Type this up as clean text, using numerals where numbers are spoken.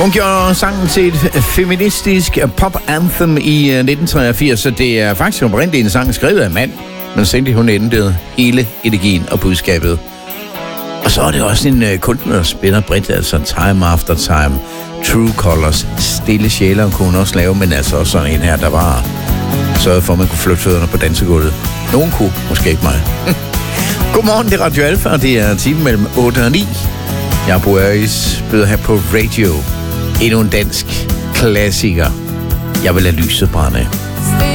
Hun gjorde sangen til et feministisk pop-anthem i 1983, så det er faktisk oprindeligt en sang skrevet af en mand, men sent hun ændrede hele energien og budskabet. Og så er det også en kunstner, der spiller bredt, altså Time After Time, True Colors, Stille Sjæler kunne hun også lave, men altså også sådan en her, der var sørget for, at man kunne flytte fødderne på dansegulvet. Nogen kunne, måske ikke mig. Godmorgen, det er Radio Alfa, og det er timen mellem 8 og 9. Jeg er Bo Øris, byder her på radio. Endnu en dansk klassiker. Jeg vil lade lyset brænde.